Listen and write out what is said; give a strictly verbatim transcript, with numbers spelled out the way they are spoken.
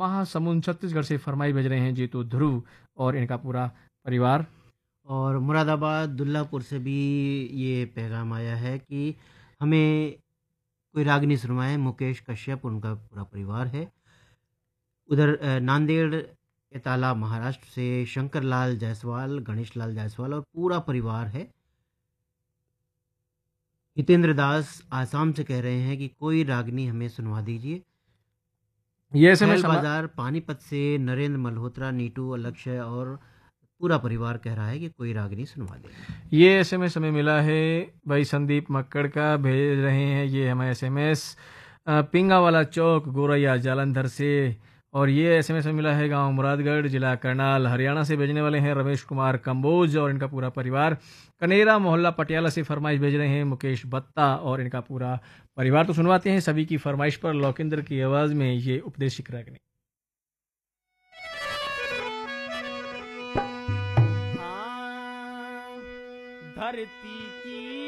महासमुंद छत्तीसगढ़ से फरमाइश भेज रहे हैं जीतू ध्रुव और इनका पूरा परिवार। और मुरादाबाद दुल्लापुर से भी ये पैगाम आया है कि हमें कोई रागनी सुनवाए। मुकेश कश्यप उनका पूरा परिवार है। उधर अ, नांदेड़ एताला महाराष्ट्र से शंकर लाल जायसवाल, गणेश लाल जायसवाल और पूरा परिवार है। हितेंद्र दास आसाम से कह रहे हैं कि कोई रागनी हमें सुनवा दीजिए। ये ऐसे में खैल समा... बाजार पानीपत से नरेंद्र मल्होत्रा, नीटू, अलक्ष्य और पूरा परिवार कह रहा है कि कोई रागनी सुनवा दे। ये एसएमएस हमें मिला है भाई संदीप मक्कड़ का, भेज रहे हैं ये हमें एसएमएस पिंगा वाला चौक गोरैया जालंधर से। और ये एसएमएस में मिला है गांव मुरादगढ़, जिला करनाल, हरियाणा से भेजने वाले हैं रमेश कुमार कंबोज और इनका पूरा परिवार। कनेरा मोहल्ला पटियाला से फरमाइश भेज रहे हैं मुकेश बत्ता और इनका पूरा परिवार। तो सुनवाते हैं सभी की फरमाइश पर लौकिंदर की आवाज में ये उपदेशिक रागनी। धरती की